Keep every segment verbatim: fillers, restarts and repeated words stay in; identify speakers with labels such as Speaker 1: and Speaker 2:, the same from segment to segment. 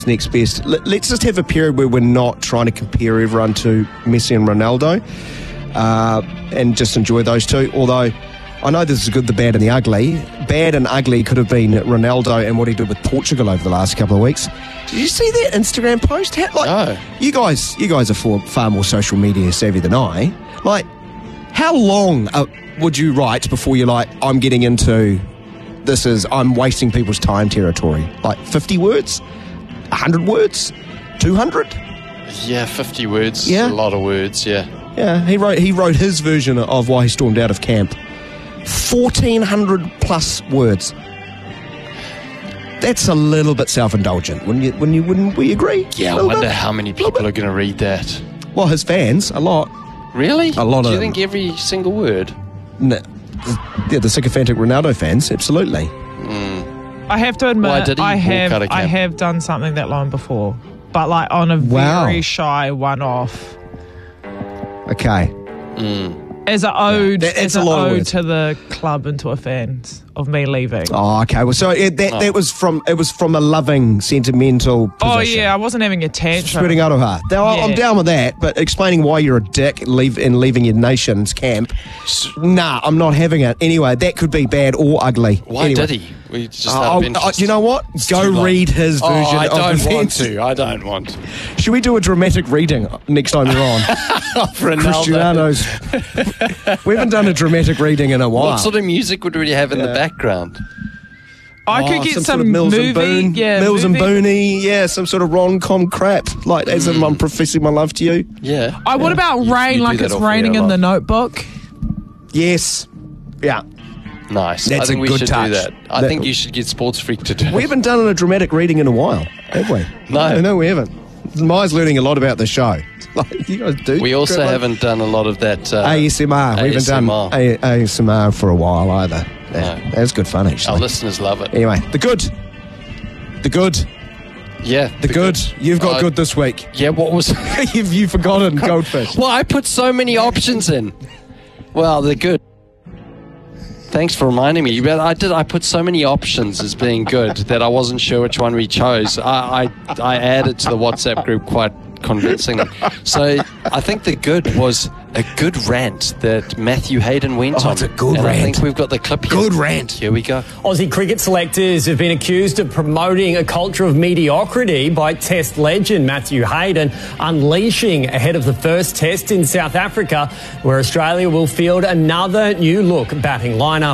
Speaker 1: next best. Let's just have a period where we're not trying to compare everyone to Messi and Ronaldo, uh, and just enjoy those two. Although I know this is good, the bad and the ugly. Bad and ugly could have been Ronaldo and what he did with Portugal over the last couple of weeks. Did you see that Instagram post? How, like,
Speaker 2: no. You
Speaker 1: guys, you guys are far, far more social media savvy than I. Like, how long uh, would you write before you're like, I'm getting into this is I'm wasting people's time territory? Like fifty words, one hundred words, two hundred?
Speaker 2: Yeah, fifty words.
Speaker 1: Yeah,
Speaker 2: a lot of words. Yeah.
Speaker 1: Yeah, he wrote he wrote his version of why he stormed out of camp. fourteen hundred plus words. That's a little bit self-indulgent. Wouldn't you? Wouldn't you? Wouldn't we agree?
Speaker 2: Yeah, I wonder bit? how many people are going to read that.
Speaker 1: Well, his fans, a lot.
Speaker 2: Really?
Speaker 1: A lot
Speaker 2: Do
Speaker 1: of
Speaker 2: you think
Speaker 1: them.
Speaker 2: every single word?
Speaker 1: No, yeah, the sycophantic Ronaldo fans, absolutely.
Speaker 2: Mm.
Speaker 3: I have to admit,
Speaker 2: Why did he
Speaker 3: I
Speaker 2: walk
Speaker 3: have
Speaker 2: out of
Speaker 3: I
Speaker 2: camp?
Speaker 3: have done something that long before, but like on a
Speaker 1: Wow.
Speaker 3: very shy one-off.
Speaker 1: Okay.
Speaker 2: Mm.
Speaker 3: As an ode,
Speaker 1: That-
Speaker 3: as
Speaker 1: that's a
Speaker 3: an
Speaker 1: lot of
Speaker 3: ode
Speaker 1: words.
Speaker 3: to the club and to a fans of me leaving.
Speaker 1: Oh, okay. Well, so it, that
Speaker 2: Oh.
Speaker 1: that was from it was from a loving, sentimental position.
Speaker 3: Oh yeah, I wasn't having a tantrum.
Speaker 1: Spreading out of her. Now, I'm
Speaker 3: Yeah.
Speaker 1: down with that, but explaining why you're a dick leave, and leaving your nation's camp, nah, I'm not having it. Anyway, that could be bad or ugly.
Speaker 2: Why
Speaker 1: anyway.
Speaker 2: did he? We just
Speaker 1: Uh,
Speaker 2: out
Speaker 1: I'll-
Speaker 2: of
Speaker 1: uh,
Speaker 2: interest.
Speaker 1: you know what?
Speaker 2: It's
Speaker 1: Go
Speaker 2: too long.
Speaker 1: read his version
Speaker 2: oh, I
Speaker 1: of
Speaker 2: don't want
Speaker 1: events.
Speaker 2: to. I don't want to.
Speaker 1: Should we do a dramatic reading next time you're on? Cristiano's. We haven't done a dramatic reading in a while.
Speaker 2: What sort of music would we have in the
Speaker 1: Yeah.
Speaker 2: background?
Speaker 3: I
Speaker 1: Oh,
Speaker 3: could get
Speaker 1: some,
Speaker 3: some,
Speaker 1: sort of Mills
Speaker 3: movie,
Speaker 1: and Boone,
Speaker 3: yeah,
Speaker 1: Mills
Speaker 3: movie.
Speaker 1: and Booney, yeah, some sort of rom-com crap, like as in I'm professing my love to you.
Speaker 2: Yeah.
Speaker 3: I, what about
Speaker 2: You-
Speaker 3: rain
Speaker 2: you do
Speaker 3: like
Speaker 2: that
Speaker 3: it's
Speaker 2: awfully
Speaker 3: raining
Speaker 2: a
Speaker 3: in
Speaker 2: lot.
Speaker 3: the Notebook?
Speaker 1: Yes, yeah.
Speaker 2: Nice.
Speaker 1: That's
Speaker 2: I think
Speaker 1: a
Speaker 2: we
Speaker 1: good
Speaker 2: should
Speaker 1: touch.
Speaker 2: do that. I
Speaker 1: That-
Speaker 2: think you should get Sports Freak to do it.
Speaker 1: We haven't done a dramatic reading in a while, have we?
Speaker 2: No.
Speaker 1: no, we haven't. Maya's learning a lot about the show. Like, you guys do.
Speaker 2: We also
Speaker 1: Like
Speaker 2: haven't done a lot of that. Uh,
Speaker 1: A S M R. We haven't done
Speaker 2: A S M R.
Speaker 1: A- ASMR for a while either. Yeah,
Speaker 2: No.
Speaker 1: that's good fun, actually.
Speaker 2: Our listeners love it.
Speaker 1: Anyway, the good. The good.
Speaker 2: Yeah.
Speaker 1: The, good. You've got
Speaker 2: Uh,
Speaker 1: good this week.
Speaker 2: Yeah, what was...
Speaker 1: you've, you've forgotten goldfish.
Speaker 2: Well, I put so many options in. Well, they're good. Thanks for reminding me. But I did. I put so many options as being good that I wasn't sure which one we chose. I, I, I added to the WhatsApp group quite convincingly. So I think the good was a good rant that Matthew Hayden went
Speaker 1: Oh,
Speaker 2: on.
Speaker 1: it's a good
Speaker 2: and
Speaker 1: rant.
Speaker 2: I think we've got the clip here.
Speaker 1: Good rant.
Speaker 2: Here we go.
Speaker 4: Aussie cricket selectors have been accused of promoting a culture of mediocrity by Test legend Matthew Hayden, unleashing ahead of the first Test in South Africa, where Australia will field another new look batting lineup.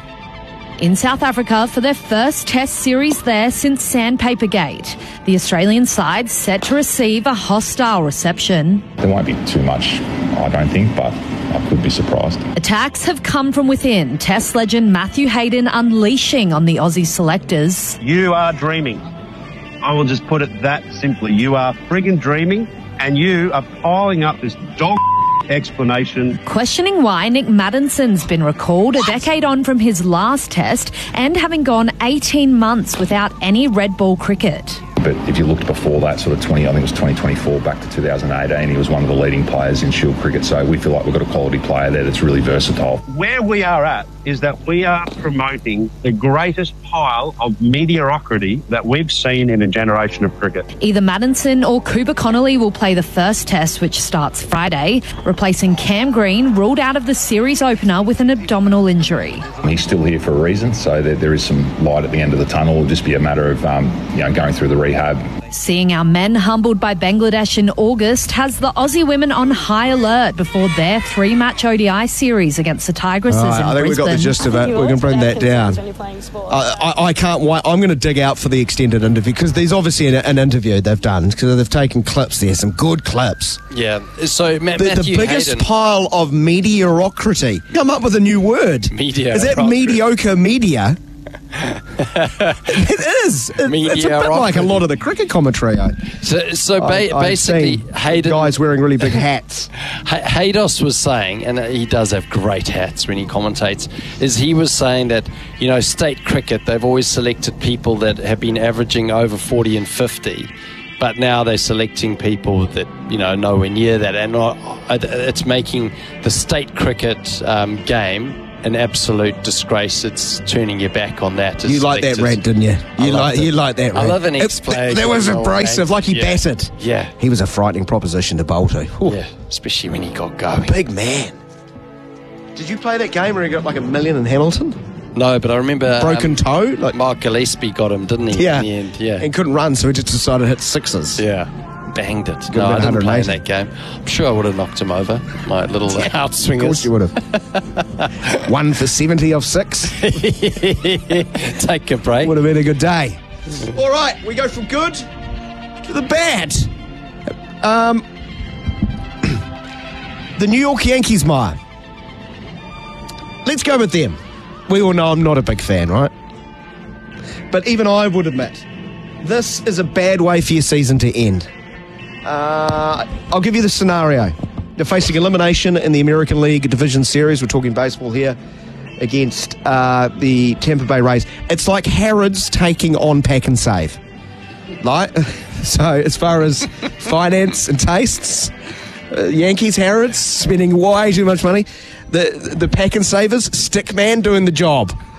Speaker 5: In South Africa for their first Test series there since Sandpaper Gate. The Australian side set to receive a hostile reception.
Speaker 6: There won't be too much, I don't think, but I could be surprised.
Speaker 5: Attacks have come from within, Test legend Matthew Hayden unleashing on the Aussie selectors.
Speaker 7: You are dreaming. I will just put it that simply. You are friggin' dreaming, and you are piling up this dog explanation.
Speaker 5: Questioning why Nick Maddinson's been recalled a decade on from his last Test and having gone eighteen months without any red ball cricket.
Speaker 6: But if you looked before that, sort of twenty, I think it was twenty twenty-four back to two thousand eighteen, he was one of the leading players in Shield cricket. So we feel like we've got a quality player there that's really versatile.
Speaker 7: Where we are at is that we are promoting the greatest pile of mediocrity that we've seen in a generation of cricket.
Speaker 5: Either Maddinson or Cooper Connolly will play the first Test, which starts Friday, replacing Cam Green, ruled out of the series opener with an abdominal injury.
Speaker 6: He's still here for a reason, so there, there is some light at the end of the tunnel. It'll just be a matter of um, you know, going through the rehab.
Speaker 5: Seeing our men humbled by Bangladesh in August has the Aussie women on high alert before their three-match O D I series against the Tigresses
Speaker 1: All right,
Speaker 5: in
Speaker 1: I think we've got the
Speaker 5: Brisbane.
Speaker 1: gist of it. We can bring that down. I, I, I can't wait. I'm going to dig out for the extended interview because there's obviously an, an interview they've done because they've taken clips there, some good clips.
Speaker 2: Yeah. So Ma-
Speaker 1: The,
Speaker 2: Matthew
Speaker 1: the biggest
Speaker 2: Hayden,
Speaker 1: pile of mediocrity. Come up with a new word.
Speaker 2: Mediocrity.
Speaker 1: Is that mediocre media? It is. It, it's a bit
Speaker 2: Mediocrity.
Speaker 1: like a lot of the cricket commentary. I,
Speaker 2: So, so ba-
Speaker 1: I- I've
Speaker 2: basically,
Speaker 1: seen
Speaker 2: Hayden
Speaker 1: guys wearing really big hats.
Speaker 2: H- Haydos was saying, and he does have great hats when he commentates, is he was saying that, you know, state cricket, they've always selected people that have been averaging over forty and fifty, but now they're selecting people that, you know, nowhere near that, and not, it's making the state cricket um, game an absolute disgrace. It's turning your back on that. as
Speaker 1: You like that
Speaker 2: selectors.
Speaker 1: rant, didn't you?
Speaker 2: I
Speaker 1: You
Speaker 2: loved
Speaker 1: like
Speaker 2: it.
Speaker 1: you like that
Speaker 2: I
Speaker 1: rant.
Speaker 2: love an
Speaker 1: It-
Speaker 2: ex-player
Speaker 1: That was
Speaker 2: going all
Speaker 1: abrasive,
Speaker 2: rank.
Speaker 1: like he
Speaker 2: Yeah.
Speaker 1: battered.
Speaker 2: Yeah.
Speaker 1: He was a frightening proposition to bowl to. Whew.
Speaker 2: Yeah, especially when he got going.
Speaker 1: Big man. Did you play that game where he got like a million in Hamilton?
Speaker 2: No, but I remember
Speaker 1: Broken
Speaker 2: um,
Speaker 1: toe? Like,
Speaker 2: Mark Gillespie got him, didn't he?
Speaker 1: yeah.
Speaker 2: In the end, yeah.
Speaker 1: And couldn't run, so he just decided to hit sixes.
Speaker 2: Yeah. Banged it.
Speaker 1: Could've
Speaker 2: No, I
Speaker 1: been
Speaker 2: didn't play in
Speaker 1: one
Speaker 2: that game. I'm sure I would have knocked him over. My little
Speaker 1: Of
Speaker 2: outswingers.
Speaker 1: course you would have. One for seventy off six.
Speaker 2: Take a break.
Speaker 1: Would have been a good day. All right, we go from good to the bad. Um, the New York Yankees, Maya. Let's go with them. We all know I'm not a big fan, right? But even I would admit, this is a bad way for your season to end. Uh, I'll give you the scenario. They're facing elimination in the American League Division Series. We're talking baseball here. Against uh, the Tampa Bay Rays. It's like Harrods taking on Pack and Save. Like, so as far as finance and tastes, uh, Yankees, Harrods, spending way too much money. The the Pack and Savers, Stickman doing the job.